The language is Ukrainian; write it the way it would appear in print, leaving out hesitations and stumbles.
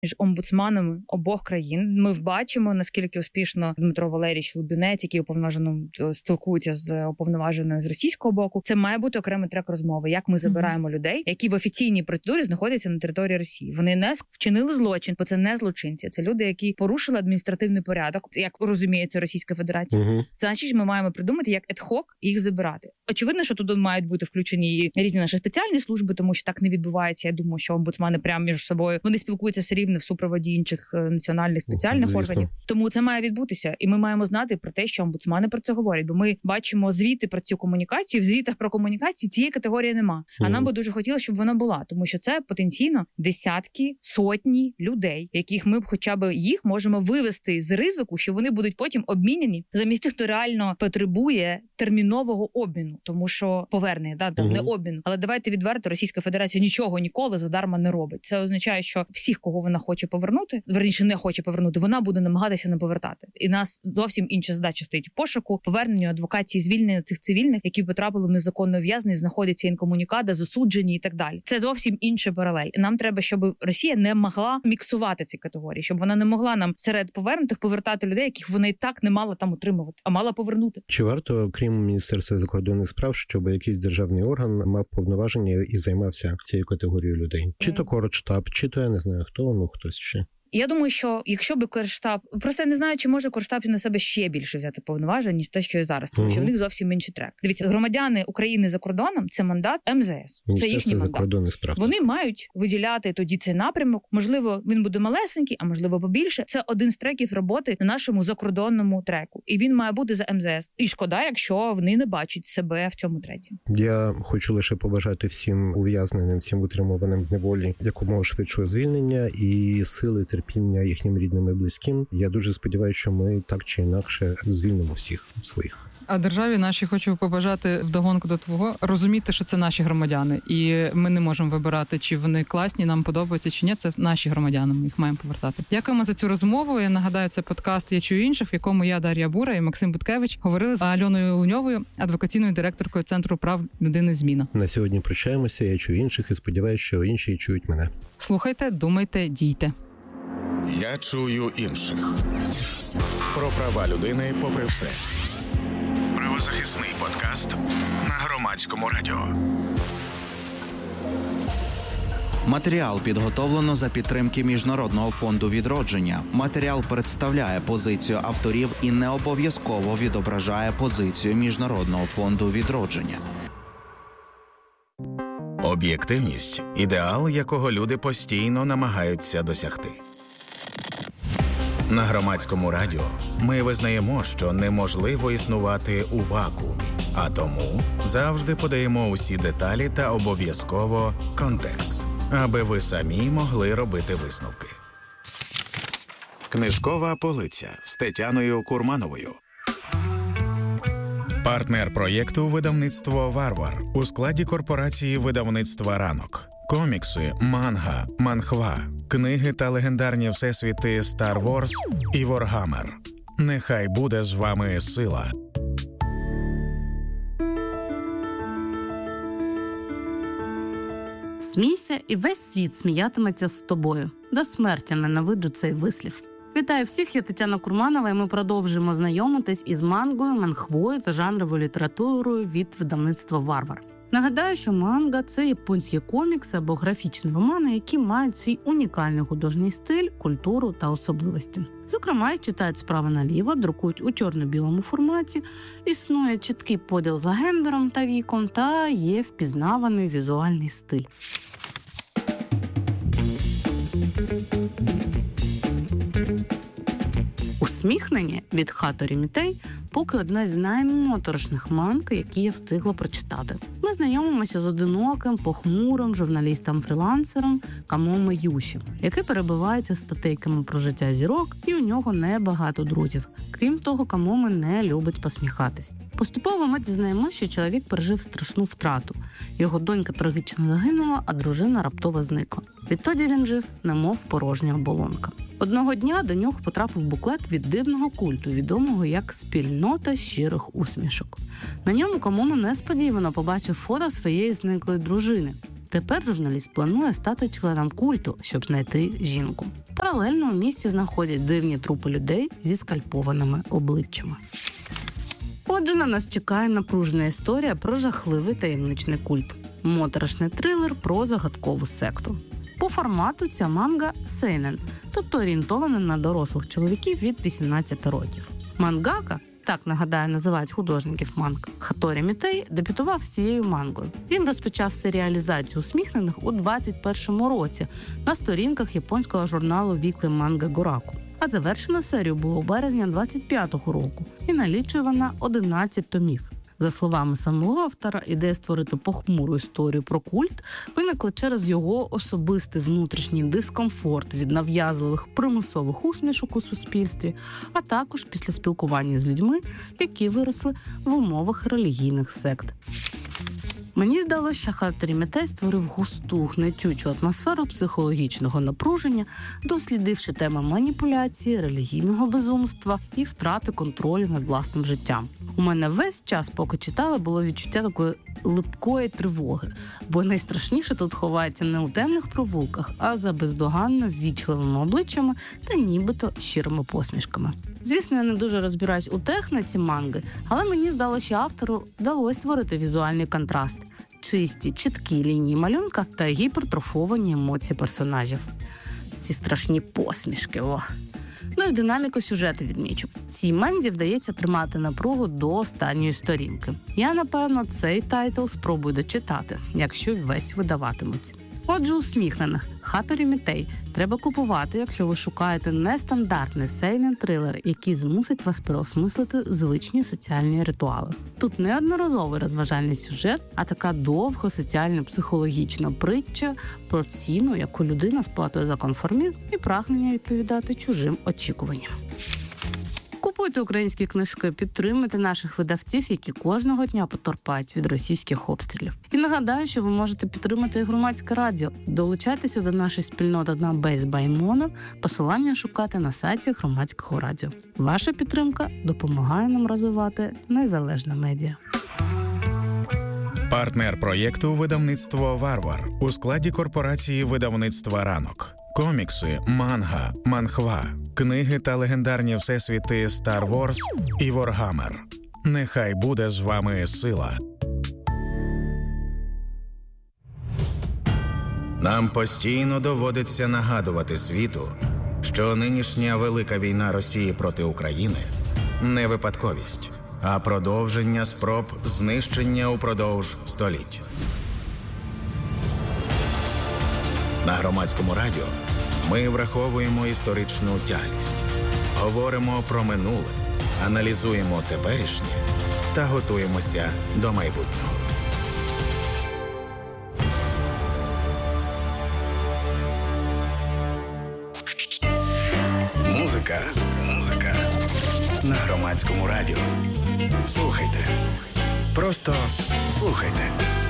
між омбудсманами обох країн. Ми бачимо, наскільки успішно Дмитро Валерійович Лубінець, який уповноважено спілкується з уповноваженою з російського боку. Це має бути окремий трек розмови, як ми забираємо людей, які в офіційній процедурі знаходяться на території Росії. Вони не вчинили злочин, бо це не злочинці. Це люди, які порушили адміністративний порядок, як розуміється Російська Федерація. Значить, ми маємо придумати, як ad-hoc їх забирати. Очевидно, що туди мають бути включені різні наші спеціальні служби, тому що так не відбувається. Я думаю, що омбудсмани прямо між собою, вони спілкуються все рівно в супроводі інших національних спеціальних органів. Тому це має відбутися. І ми маємо знати про те, що омбудсмани про це говорять. Бо ми бачимо звіти про цю комунікацію. В звітах про комунікації цієї категорії нема. А нам би дуже хотілося, щоб вона була. Тому що це потенційно десятки, сотні людей, яких ми б хоча б їх можемо вивести з ризику, що вони будуть потім обміняні замість тих, хто реально потребує термінового обміну. Тому що повернення, не обмін. Але давайте відверто, Російська Федерація нічого ніколи задарма не робить. Це означає, що всіх, кого вона хоче повернути, верніше не хоче повернути, вона буде намагатися не повертати. І нас зовсім інша задача стоїть пошуку, поверненню, адвокації, звільнення цих цивільних, які потрапили в незаконне ув'язнення, знаходяться інкомунікада, засуджені і так далі. Це зовсім інша паралель. І нам треба, щоб Росія не могла міксувати ці категорії, щоб вона не могла нам серед повернутих повертати людей, яких вона і так не мала там утримувати, а мала повернути. Чи варто, крім Міністерства закордонних справ, щоб якийсь державний орган мав повноваження і займався цією категорією людей? Чи то Кордштаб, чи то я не знаю хто, хтось ще. Я думаю, що якщо би Кордштаб... Просто я не знаю, чи може Кордштаб на себе ще більше взяти повноважень, ніж те, що є зараз. Тому що в них зовсім інший трек. Дивіться, громадяни України за кордоном – це мандат МЗС. Це їхній мандат. Вони мають виділяти тоді цей напрямок. Можливо, він буде малесенький, а можливо побільше. Це один з треків роботи на нашому закордонному треку. І він має бути за МЗС. І шкода, якщо вони не бачать себе в цьому треці. Я хочу лише побажати всім ув'язненим, всім утримуваним в неволі якомога швидшого звільнення і сили терпіння їхнім рідним і близьким. Я дуже сподіваюся, що ми так чи інакше звільнимо всіх своїх. А державі нашій хочу побажати вдогонку до твого розуміти, що це наші громадяни. І ми не можемо вибирати, чи вони класні, нам подобаються, чи ні. Це наші громадяни, ми їх маємо повертати. Дякуємо за цю розмову. Я нагадаю, це подкаст «Я чую інших», в якому я, Дар'я Бура і Максим Буткевич говорили з Альоною Луньовою, адвокаційною директоркою Центру прав людини «Зміна». На сьогодні прощаємося. Я чую інших і сподіваюся, що інші чують мене. Слухайте, думайте, дійте. Я чую інших. Про права людини попри все. Правозахисний подкаст на Громадському радіо. Матеріал підготовлено за підтримки Міжнародного фонду відродження. Матеріал представляє позицію авторів і не обов'язково відображає позицію Міжнародного фонду відродження. Об'єктивність – ідеал, якого люди постійно намагаються досягти. На Громадському радіо ми визнаємо, що неможливо існувати у вакуумі, а тому завжди подаємо усі деталі та обов'язково контекст, аби ви самі могли робити висновки. Книжкова полиця з Тетяною Курмановою. Партнер проєкту «Видавництво Варвар» у складі корпорації видавництва «Ранок». Комікси, манга, манхва, книги та легендарні всесвіти Star Wars і Warhammer. Нехай буде з вами сила. Смійся, і весь світ сміятиметься з тобою. До смерті ненавиджу цей вислів. Вітаю всіх, я Тетяна Курманова, і ми продовжуємо знайомитись із мангою, манхвою та жанровою літературою від видавництва «Варвар». Нагадаю, що манга – це японські комікси або графічні романи, які мають свій унікальний художній стиль, культуру та особливості. Зокрема, їх читають справа наліво, друкують у чорно-білому форматі, існує чіткий поділ за гендером та віком, та є впізнаваний візуальний стиль. «Усміхнені» від Хаторі Мітей поки одна з наймоторошних манг, які я встигла прочитати. Ми знайомимося з одиноким, похмурим журналістом-фрілансером Камоме Юші, який перебивається статейками про життя зірок, і у нього небагато друзів. Крім того, Камоме не любить посміхатись. Поступово ми дізнаємося, що чоловік пережив страшну втрату. Його донька трагічно загинула, а дружина раптово зникла. Відтоді він жив, немов порожня оболонка. Одного дня до нього потрапив буклет від дивного культу, відомого як «Спільнота щирих усмішок». На ньому Камоме несподівано побачив фото своєї зниклої дружини. Тепер журналіст планує стати членом культу, щоб знайти жінку. Паралельно у місті знаходять дивні трупи людей зі скальпованими обличчями. Отже, на нас чекає напружена історія про жахливий таємничний культ. Моторошний трилер про загадкову секту. По формату ця манга сейнен, тобто орієнтована на дорослих чоловіків від 18 років. Мангака, так, нагадаю, називають художників манг, Хаторі Мітей, дебютував з цією мангою. Він розпочав серіалізацію «Усміхнених» у 21-му році на сторінках японського журналу Weekly Manga Goraku. А завершено серію було у березні 25-го року і налічує вона 11 томів. За словами самого автора, ідея створити похмуру історію про культ виникла через його особистий внутрішній дискомфорт від нав'язливих примусових усмішок у суспільстві, а також після спілкування з людьми, які виросли в умовах релігійних сект. Мені здалося, що Хаторі Мітей створив густу, гнетючу атмосферу психологічного напруження, дослідивши теми маніпуляції, релігійного безумства і втрати контролю над власним життям. У мене весь час, поки читала, було відчуття такої липкої тривоги, бо найстрашніше тут ховається не у темних провулках, а за бездоганно ввічливими обличчями та нібито щирими посмішками. Звісно, я не дуже розбираюсь у техніці манги, але мені здалося, що автору вдалося створити візуальний контраст. Чисті, чіткі лінії малюнка та гіпертрофовані емоції персонажів. Ці страшні посмішки, Ну і динаміку сюжету відмічу. Цій манзі вдається тримати напругу до останньої сторінки. Я, напевно, цей тайтл спробую дочитати, якщо весь видаватимуть. Отже, «Усміхнених» Хаторі Мітей треба купувати, якщо ви шукаєте нестандартний сейнен-трилер, який змусить вас переосмислити звичні соціальні ритуали. Тут не одноразовий розважальний сюжет, а така довга соціально-психологічна притча про ціну, яку людина сплатує за конформізм і прагнення відповідати чужим очікуванням. Купуйте українські книжки, підтримуйте наших видавців, які кожного дня потерпають від російських обстрілів. І нагадаю, що ви можете підтримати і громадське радіо. Долучайтеся до нашої спільноти на Base by Mono. Посилання шукати на сайті громадського радіо. Ваша підтримка допомагає нам розвивати незалежне медіа. Партнер проєкту «Видавництво Варвар» у складі корпорації видавництва «Ранок». Комікси, манга, манхва, книги та легендарні всесвіти Star Wars і Warhammer. Нехай буде з вами сила. Нам постійно доводиться нагадувати світу, що нинішня велика війна Росії проти України не випадковість, а продовження спроб знищення упродовж століть. На Громадському радіо ми враховуємо історичну тяглість, говоримо про минуле, аналізуємо теперішнє та готуємося до майбутнього. Музика на Громадському радіо. Слухайте. Просто слухайте.